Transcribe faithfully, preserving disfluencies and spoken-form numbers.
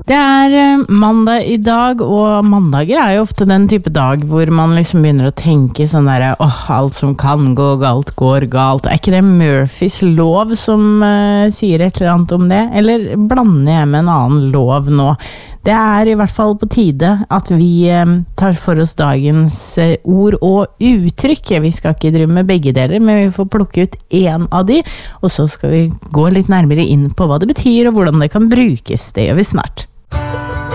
Det er mandag i dag, og mandager er jo ofte den type dag hvor man liksom begynner å tenke sånn der, åh, alt som kan gå galt, går galt. Er ikke det Murphys lov som uh, sier et eller annet om det? Eller blander jeg med en annen lov nå? Det er i hvert fall på tide at vi um, tar for oss dagens uh, ord og uttrykk. Vi skal ikke drive med begge deler, men vi får plukke ut en av de, og så skal vi gå litt nærmere inn på hva det betyr og hvordan det kan brukes. Det gjør vi snart.